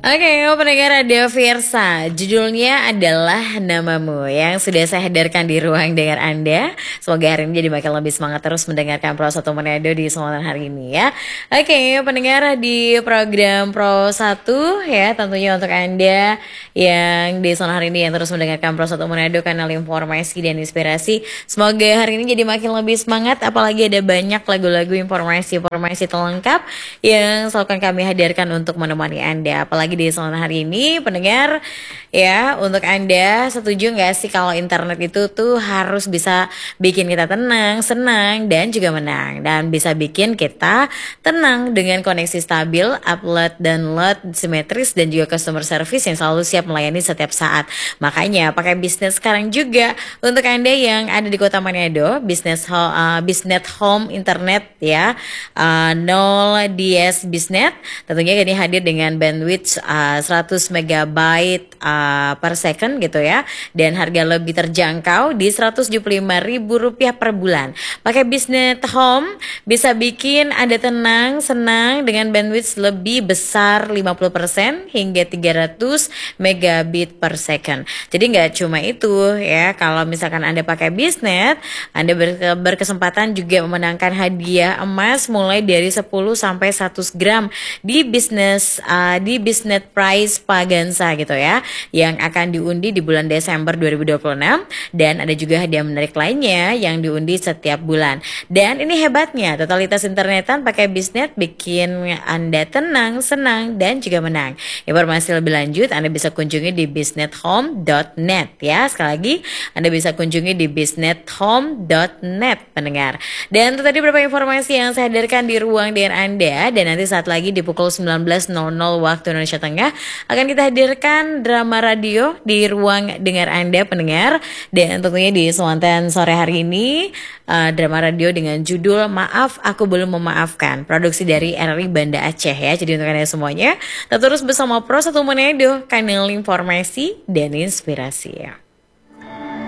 Oke, pendengar Radio Virsa, judulnya adalah Namamu yang sudah saya hadirkan di ruang dengar Anda. Semoga hari ini jadi makin lebih semangat terus mendengarkan Pro 1 Manado di kesempatan hari ini ya. Oke, pendengar di program Pro 1 ya, tentunya untuk Anda yang di kesempatan hari ini yang terus mendengarkan Pro 1 Manado, kanal informasi dan inspirasi. Semoga hari ini jadi makin lebih semangat, apalagi ada banyak lagu-lagu informasi terlengkap yang selalu kami hadirkan untuk menemani Anda. Apalagi di kesempatan hari ini pendengar ya, untuk Anda setuju nggak sih kalau internet itu tuh harus bisa bikin kita tenang, senang dan juga menang, dan bisa bikin kita tenang dengan koneksi stabil, upload dan load simetris dan juga customer service yang selalu siap melayani setiap saat. Makanya pakai bisnis sekarang juga untuk Anda yang ada di Kota Manado, Bisnet Home Internet ya, 0 DS Bisnet tentunya ini hadir dengan bandwidth 100 MB per second gitu ya, dan harga lebih terjangkau di Rp175.000 per bulan. Pakai Bisnet Home bisa bikin Anda tenang, senang dengan bandwidth lebih besar 50% hingga 300 megabit per second. Jadi nggak cuma itu ya, kalau misalkan Anda pakai Bisnet, Anda berkesempatan juga memenangkan hadiah emas mulai dari 10 sampai 100 gram di Bisnet Prize Pagansa gitu ya, yang akan diundi di bulan Desember 2026, dan ada juga hadiah menarik lainnya yang diundi setiap bulan. Dan ini hebatnya, totalitas internetan pakai Bisnet bikin Anda tenang, senang dan juga menang. Informasi lebih lanjut Anda bisa kunjungi di bisnethome.net ya. Sekali lagi Anda bisa kunjungi di bisnethome.net pendengar. Dan itu tadi beberapa informasi yang saya hadirkan di ruang dengan Anda, dan nanti saat lagi di pukul 19.00 waktu Indonesia Tengah akan kita hadirkan drama radio di ruang dengar Anda pendengar. Dan tentunya di kesempatan sore hari ini drama radio dengan judul Maaf Aku Belum Memaafkan, produksi dari RRI Banda Aceh ya. Jadi untuk Anda semuanya tetap terus bersama Pro 1 Manado, kanal informasi dan inspirasi ya.